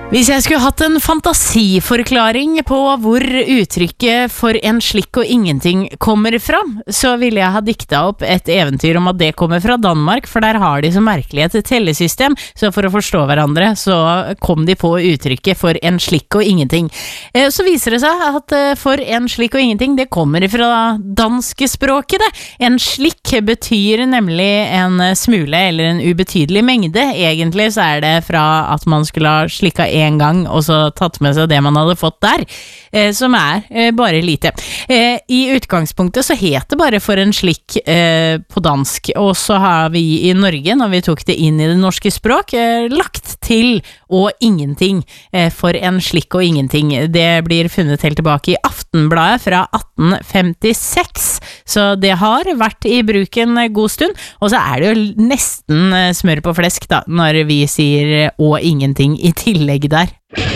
Hvis jeg skulle hatt en fantasiforklaring på hvor uttrykket for en slikk og ingenting kommer fra, så ville jeg ha diktet opp et eventyr om at det kommer fra Danmark, for der har de så merkelig et tellesystem, så for å forstå hverandre så kom de på uttrykket for en slikk og ingenting. Så viser det seg at for en slikk og ingenting, det kommer fra danske språket det. En slikk betyr nemlig en smule eller en ubetydelig mengde. Egentlig så er det fra at man skulle ha slikket en gang, og så tatt med seg det man hadde fått der, som er bare lite. I utgangspunktet så het det bare for en slikk på dansk, og så har vi i Norge, når vi tok det inn i det norske språk, lagt til og ingenting for en slikk og ingenting. Det blir funnet helt tilbake i Aftenbladet fra 1856, så det har vært i bruk en god stund, og så er det jo nesten smør på flesk da, når vi sier og ingenting i tillegg der.